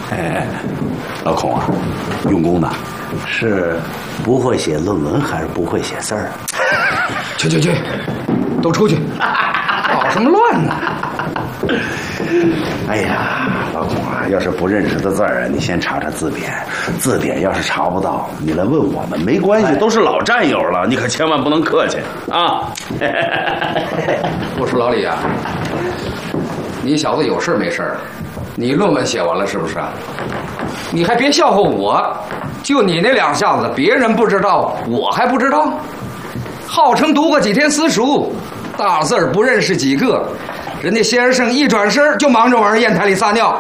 老孔啊，用功呢？ 是不会写论文还是不会写字儿？ 去，都出去，捣什么乱呢？ 哎呀，老孔啊，要是不认识的字儿啊，你先查查字典。字典要是查不到，你来问我们没关系，都是老战友了，你可千万不能客气啊！ 我说老李啊，你小子有事没事？你论文写完了是不是？你还别笑话我，就你那两下子，别人不知道，我还不知道。号称读过几天私塾，大字儿不认识几个，人家先生一转身就忙着往人砚台里撒尿。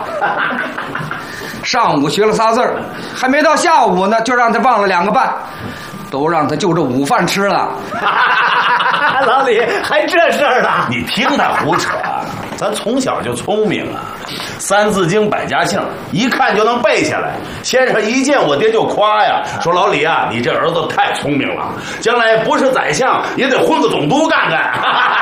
上午学了仨字儿，还没到下午呢，就让他忘了2个半，都让他就着午饭吃了。 老李还这事儿呢？ 你听他胡扯，咱从小就聪明啊，《三字经》百家姓一看就能背下来。先生一见我爹就夸呀，说老李啊，你这儿子太聪明了，将来不是宰相也得混个总督干干。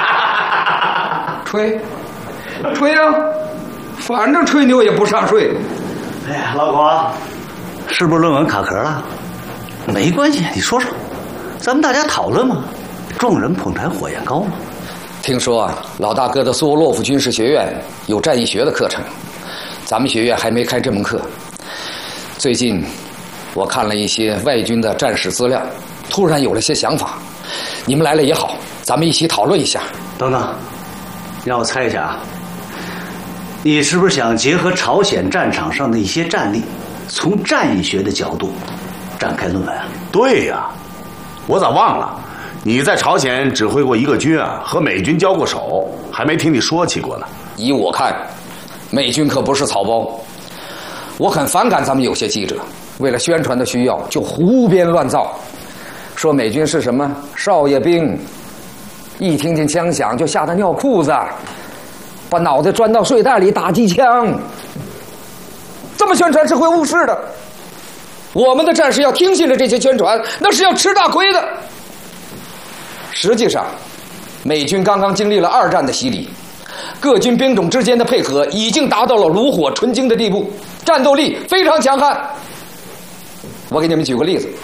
吹啊，反正吹牛也不上税。 哎呀，老孔，是不是论文卡壳了？没关系，你说说，咱们大家讨论嘛。众人捧柴火焰高嘛。 听说啊，老大哥的苏沃洛夫军事学院有战役学的课程，咱们学院还没开这门课。最近我看了一些外军的战史资料，突然有了些想法。你们来了也好，咱们一起讨论一下。 等等，让我猜一下啊，你是不是想结合朝鲜战场上的一些战例，从战役学的角度展开论文啊？ 对呀，我咋忘了？你在朝鲜指挥过一个军啊，和美军交过手，还没听你说起过呢。 依我看，美军可不是草包。我很反感咱们有些记者为了宣传的需要就胡编乱造，说美军是什么少爷兵，一听见枪响就吓得尿裤子，把脑袋钻到睡袋里打机枪。这么宣传是会误事的。我们的战士要听信了这些宣传，那是要吃大亏的。实际上，美军刚刚经历了2战的洗礼，各军兵种之间的配合已经达到了炉火纯青的地步，战斗力非常强悍。我给你们举个例子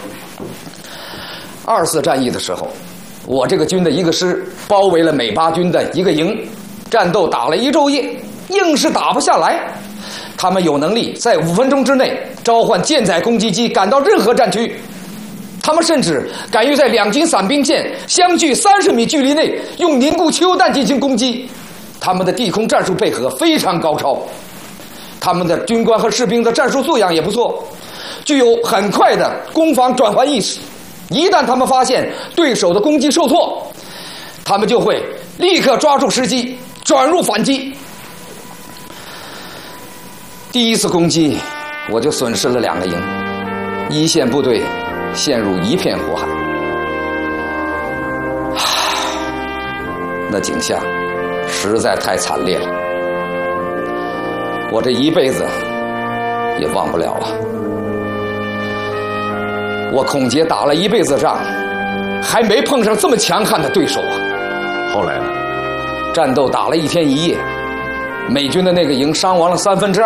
，2次战役的时候，我这个军的一个师包围了美8军的一个营，战斗打了1昼夜，硬是打不下来。他们有能力在5分钟之内召唤舰载攻击机赶到任何战区。他们甚至敢于在2军伞兵线相距30米距离内用凝固汽油弹进行攻击，他们的地空战术配合非常高超，他们的军官和士兵的战术素养也不错，具有很快的攻防转换意识。一旦他们发现对手的攻击受挫，他们就会立刻抓住时机转入反击。第1次攻击我就损失了2个营，一线部队陷入一片火海。那景象实在太惨烈了，我这一辈子也忘不了了。我孔杰打了一辈子仗，还没碰上这么强悍的对手啊。 后来呢？ 战斗打了1天1夜，美军的那个营伤亡了2/3，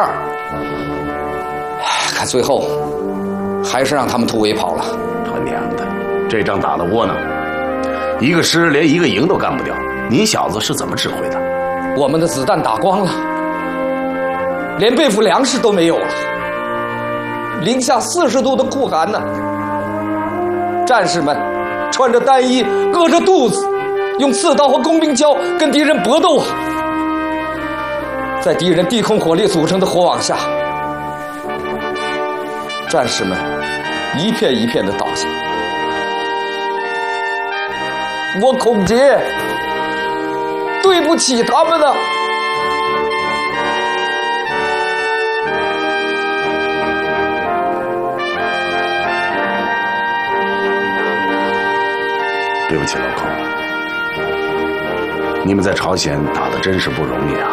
看最后还是让他们突围跑了。 他娘的，这仗打得窝囊，一个师连一个营都干不掉，你小子是怎么指挥的？ 我们的子弹打光了，连备付粮食都没有了，零下40度的酷寒呢。战士们穿着单衣，饿着肚子，用刺刀和工兵锹跟敌人搏斗啊！在敌人地空火力组成的火网下，战士们一片一片的倒下。我孔杰对不起他们呢。 对不起，老孔，你们在朝鲜打得真是不容易啊。